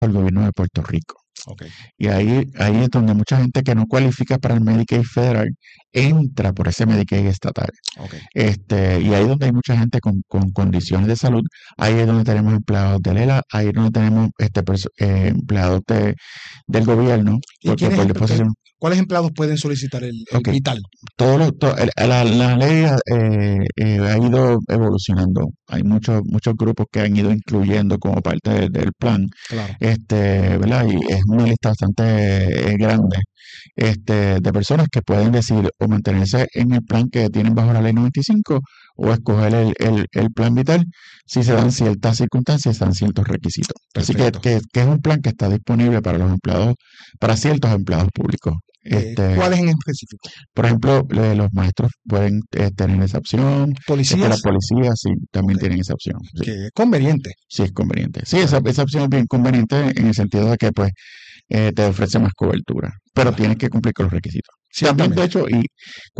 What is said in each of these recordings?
por el gobierno de Puerto Rico. Ok. Y ahí es donde mucha gente que no cualifica para el Medicaid federal entra por ese Medicaid estatal. Ok. Y ahí es donde hay mucha gente con condiciones de salud. Ahí es donde tenemos empleados de Lela, ahí es donde tenemos empleados del gobierno, ¿Y porque por disposición. cuáles empleados pueden solicitar el Ok, vital? la ley ha ido evolucionando. Hay muchos grupos que han ido incluyendo como parte del plan, Claro. ¿verdad? Y es una lista bastante grande, de personas que pueden decidir o mantenerse en el plan que tienen bajo la ley 95 o escoger el plan vital si se dan ciertas circunstancias, se dan ciertos requisitos. Así Perfecto. que es un plan que está disponible para los empleados, para ciertos empleados públicos. ¿Cuáles en específico? Por ejemplo, los maestros pueden tener esa opción. La ¿Policías? policía sí, también Ok. tienen esa opción. Sí, Que es conveniente. sí es conveniente. Sí, esa opción es bien conveniente en el sentido de que pues te ofrece más cobertura, pero Claro. tienes que cumplir con los requisitos. También, de Ciertamente. hecho, y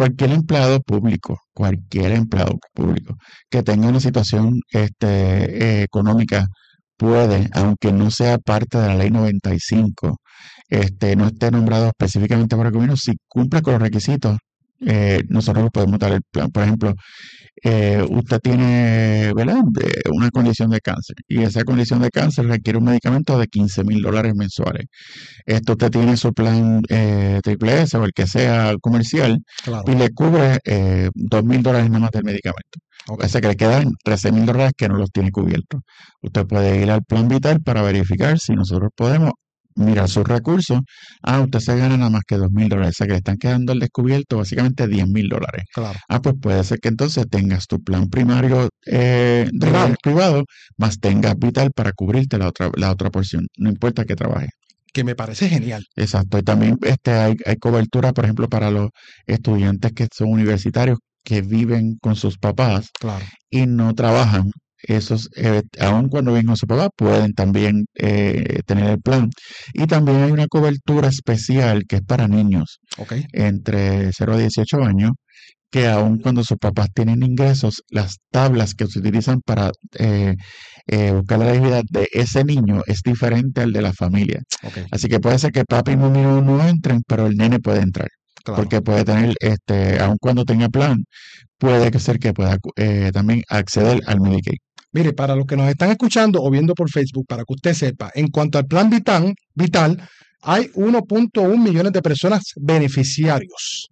cualquier empleado público que tenga una situación económica puede, aunque no sea parte de la ley 95, no esté nombrado específicamente por el gobierno, si cumple con los requisitos, nosotros le podemos dar el plan. Por ejemplo, usted tiene, ¿verdad?, una condición de cáncer y esa condición de cáncer requiere un medicamento de $15,000 mensuales. Usted tiene su plan Triple S o el que sea comercial Claro. y le cubre $2,000 nada más del medicamento. Ok. O sea que le quedan $13,000 que no los tiene cubiertos. Usted puede ir al plan vital para verificar si nosotros podemos mirar sus recursos. Usted se gana nada más que $2,000. O sea que le están quedando al descubierto básicamente $10,000. Claro. Pues puede ser que entonces tengas tu plan primario Privado. privado, más tengas vital para cubrirte la otra porción, no importa que trabajes. Que me parece genial. Exacto, y también hay cobertura, por ejemplo, para los estudiantes que son universitarios que viven con sus papás Claro. y no trabajan. Esos, aun cuando viven con su papá, pueden también tener el plan. Y también hay una cobertura especial que es para niños Ok. entre 0 a 18 años, que aun cuando sus papás tienen ingresos, las tablas que se utilizan para buscar la elegibilidad de ese niño es diferente al de la familia. Ok. Así que puede ser que papi y mami no entren, pero el nene puede entrar. Claro. Porque puede tener, aun cuando tenga plan, puede ser que pueda también acceder al Medicaid. Mire, para los que nos están escuchando o viendo por Facebook, para que usted sepa, en cuanto al plan vital, hay 1.1 millones de personas beneficiarios.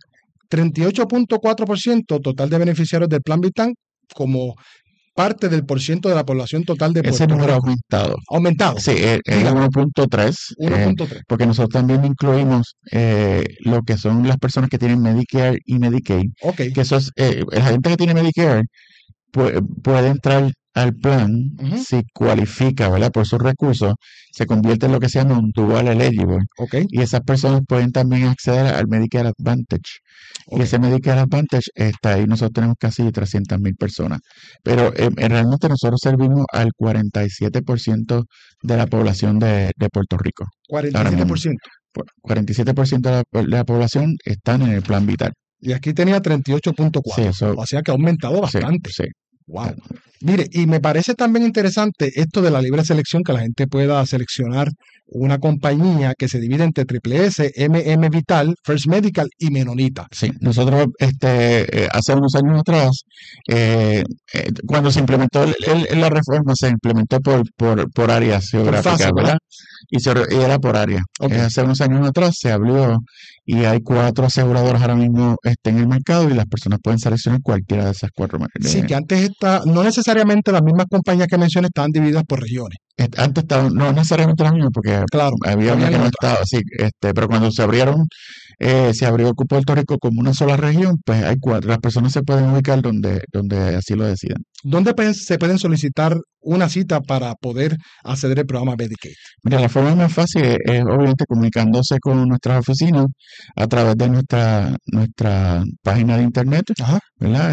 38.4% total de beneficiarios del plan vital como parte del porciento de la población total de Ese Puerto número ha Rico. aumentado. Aumentado. Sí, es Dígame, 1.3, 1.3. porque nosotros también incluimos lo que son las personas que tienen Medicare y Medicaid, Ok. que eso es, la gente que tiene Medicare puede entrar al plan Ujú. si cualifica, ¿verdad? Por sus recursos, se convierte en lo que se llama un dual eligible. Ok. Y esas personas pueden también acceder al Medicare Advantage. Y Ok. ese Medicare Advantage está ahí, nosotros tenemos casi 300,000 personas. Pero realmente nosotros servimos al 47% de la población de Puerto Rico. Ahora mismo. 47%. 47% de la población están en el plan vital. Y aquí tenía Sí, 38.4. eso, O sea que ha aumentado sí, bastante. sí. Wow. Mire, y me parece también interesante esto de la libre selección, que la gente pueda seleccionar una compañía que se divide entre Triple S, MM Vital, First Medical y Menonita. Sí, nosotros hace unos años atrás, cuando se implementó la reforma, se implementó por áreas Por geográficas, fase, ¿verdad? ¿verdad? Y era por área. Ok. Hace unos años atrás se abrió y hay 4 aseguradoras ahora mismo en el mercado y las personas pueden seleccionar cualquiera de esas 4. Sí, que antes no necesariamente las mismas compañías que mencioné estaban divididas por regiones. Antes estaban, no necesariamente las mismas, porque Claro, había una habían que no otras. estaba, sí, pero cuando se abrió Puerto Rico como una sola región, pues hay 4, las personas se pueden ubicar donde así lo decidan. ¿Dónde se pueden solicitar una cita para poder acceder al programa Medicaid? Mira, la forma más fácil es obviamente comunicándose con nuestras oficinas a través de nuestra página de internet, Ajá. ¿verdad?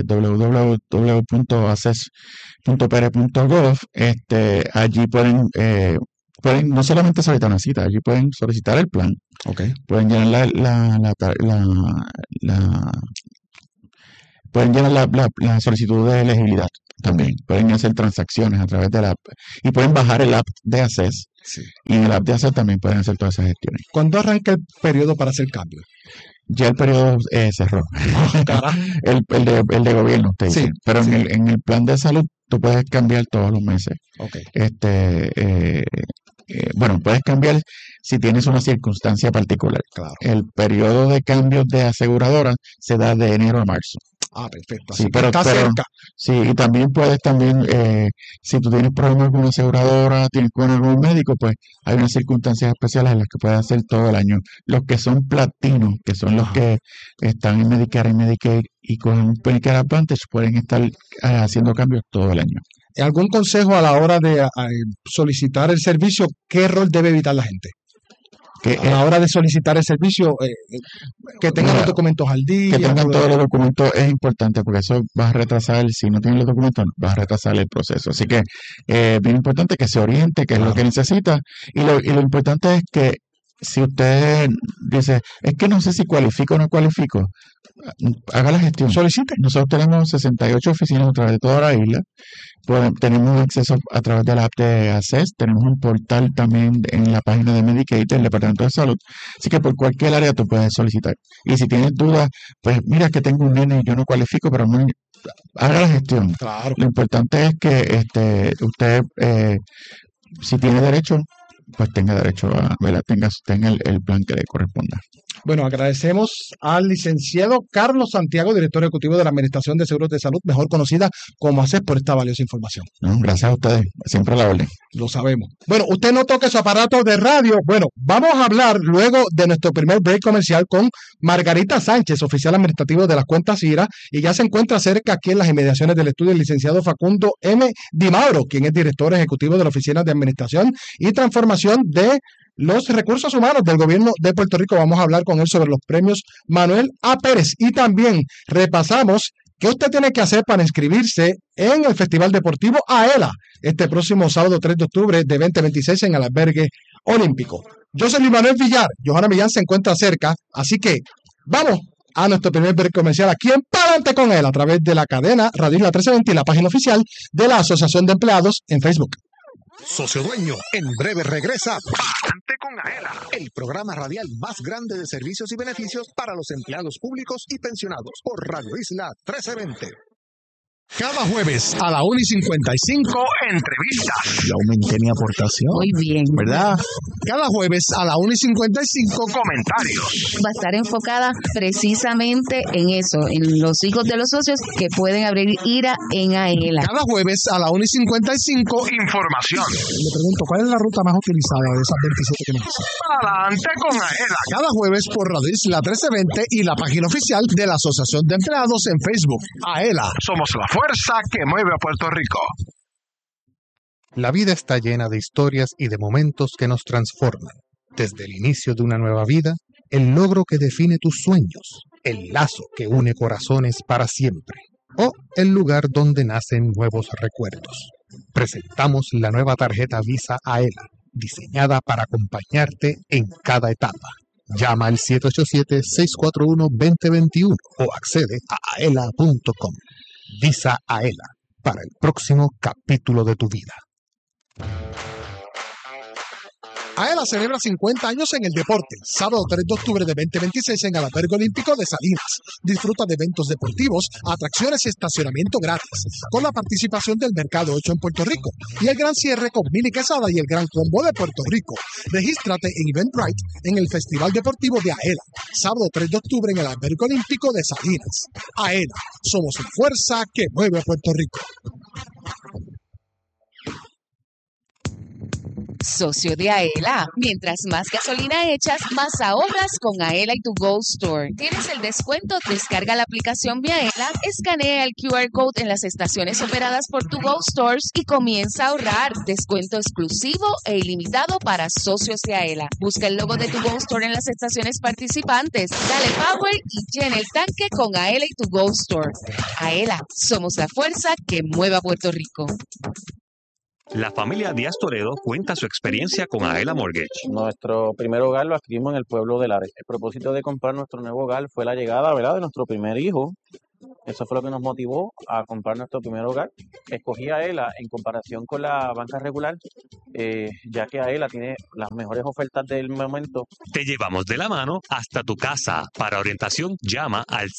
www.access.pr.gov. Allí pueden no solamente solicitar una cita, allí pueden solicitar el plan, Ok. pueden llenar la- pueden llenar la solicitud de elegibilidad también. Pueden hacer transacciones a través de la app y pueden bajar el app de Access Sí. Y en el app de ACES también pueden hacer todas esas gestiones. ¿Cuándo arranca el periodo para hacer cambio? Ya el periodo cerró. El de gobierno, usted dice. Sí, Pero sí. en el plan de salud tú puedes cambiar todos los meses. Ok. Bueno, puedes cambiar si tienes una circunstancia particular. Claro. El periodo de cambios de aseguradora se da de enero a marzo. Perfecto. Sí, Así que está cerca. sí, y también puedes si tú tienes problemas con una aseguradora, tienes con algún médico, pues hay unas circunstancias especiales en las que puedes hacer todo el año. Los que son platinos, que son los que están en Medicare y Medicaid y con Medicare Advantage, pueden estar haciendo cambios todo el año. ¿Algún consejo a la hora de solicitar el servicio? ¿Qué error debe evitar la gente? A la hora de solicitar el servicio, que tengan los documentos al día. Que tengan todos los documentos es importante porque eso va a retrasar, si no tienen los documentos, va a retrasar el proceso. Así que bien importante que se oriente, que es lo que necesita. Y lo importante es que si usted dice, es que no sé si cualifico o no cualifico, haga la gestión. Solicite. Nosotros tenemos 68 oficinas a través de toda la isla. Tenemos acceso a través de la app de ACES, tenemos un portal también en la página de Medicaid del Departamento de Salud, así que por cualquier área tú puedes solicitar. Y si tienes dudas, pues mira que tengo un nene y yo no cualifico, pero haga la gestión. Claro. Lo importante es que usted, si tiene derecho, pues tenga derecho a, ¿verdad? Tenga el plan que le corresponda. Bueno, agradecemos al licenciado Carlos Santiago, director ejecutivo de la Administración de Seguros de Salud, mejor conocida como ACES, por esta valiosa información. No, gracias a ustedes, siempre a la orden. Lo sabemos. Bueno, usted no toque su aparato de radio. Bueno, vamos a hablar luego de nuestro primer break comercial con Margarita Sánchez, oficial administrativo de las cuentas IRA, y ya se encuentra cerca aquí en las inmediaciones del estudio el licenciado Facundo M. Di Mauro, quien es director ejecutivo de la Oficina de Administración y Transformación de los Recursos Humanos del Gobierno de Puerto Rico. Vamos a hablar con él sobre los premios Manuel A. Pérez y también repasamos qué usted tiene que hacer para inscribirse en el Festival Deportivo AELA este próximo sábado 3 de octubre de 2026 en el Albergue Olímpico. Yo soy Luis Manuel Villar, Johanna Millán se encuentra cerca, así que vamos a nuestro primer break comercial aquí en Palante con él a través de la cadena Radio Isla 1320 y la página oficial de la Asociación de Empleados en Facebook. Socio Dueño, en breve regresa Palante con AELA, el programa radial más grande de servicios y beneficios para los empleados públicos y pensionados por Radio Isla 1320. Cada jueves a la 1:55, entrevistas. Yo aumenté mi aportación. Muy bien. ¿Verdad? Cada jueves a la 1:55, comentarios. Va a estar enfocada precisamente en eso, en los hijos de los socios que pueden abrir IRA en AELA. Cada jueves a la 1:55, información. Le pregunto, ¿cuál es la ruta más utilizada de esas 27 que me dicen? Palante con AELA. Cada jueves por Radio Isla 1320 y la página oficial de la Asociación de Empleados en Facebook. AELA, somos la fuerza que mueve a Puerto Rico. La vida está llena de historias y de momentos que nos transforman. Desde el inicio de una nueva vida, el logro que define tus sueños, el lazo que une corazones para siempre, o el lugar donde nacen nuevos recuerdos. Presentamos la nueva tarjeta Visa AELA, diseñada para acompañarte en cada etapa. Llama al 787-641-2021 o accede a aela.com. Visa AELA, para el próximo capítulo de tu vida. AELA celebra 50 años en el deporte. Sábado 3 de octubre de 2026 en el Albergue Olímpico de Salinas. Disfruta de eventos deportivos, atracciones y estacionamiento gratis, con la participación del Mercado 8 en Puerto Rico y el gran cierre con Mini Quesada y el Gran Combo de Puerto Rico. Regístrate en Eventbrite en el Festival Deportivo de AELA. Sábado 3 de octubre en el Albergue Olímpico de Salinas. AELA, somos la fuerza que mueve a Puerto Rico. Socio de AELA. Mientras más gasolina echas, más ahorras con AELA y tu Go Store. ¿Tienes el descuento? Descarga la aplicación Mi AELA, escanea el QR Code en las estaciones operadas por tu Go Stores y comienza a ahorrar. Descuento exclusivo e ilimitado para socios de AELA. Busca el logo de tu Go Store en las estaciones participantes. Dale power y llena el tanque con AELA y tu Go Store. AELA, somos la fuerza que mueve a Puerto Rico. La familia Díaz Toledo cuenta su experiencia con AELA Mortgage. Nuestro primer hogar lo adquirimos en el pueblo de Lares. El propósito de comprar nuestro nuevo hogar fue la llegada, ¿verdad?, de nuestro primer hijo. Eso fue lo que nos motivó a comprar nuestro primer hogar. Escogí a Aela en comparación con la banca regular, ya que Aela tiene las mejores ofertas del momento. Te llevamos de la mano hasta tu casa. Para orientación, llama al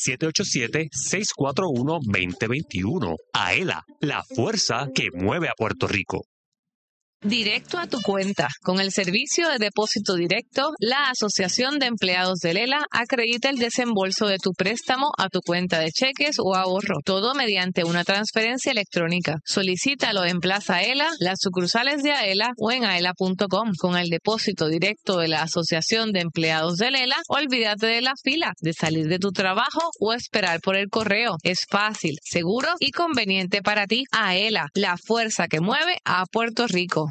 787-641-2021. Aela, la fuerza que mueve a Puerto Rico. Directo a tu cuenta. Con el servicio de depósito directo, la Asociación de Empleados de Lela acredita el desembolso de tu préstamo a tu cuenta de cheques o ahorro, todo mediante una transferencia electrónica. Solicítalo en Plaza Aela, las sucursales de Aela o en aela.com. Con el depósito directo de la Asociación de Empleados de Lela, olvídate de la fila, de salir de tu trabajo o esperar por el correo. Es fácil, seguro y conveniente para ti. Aela, la fuerza que mueve a Puerto Rico.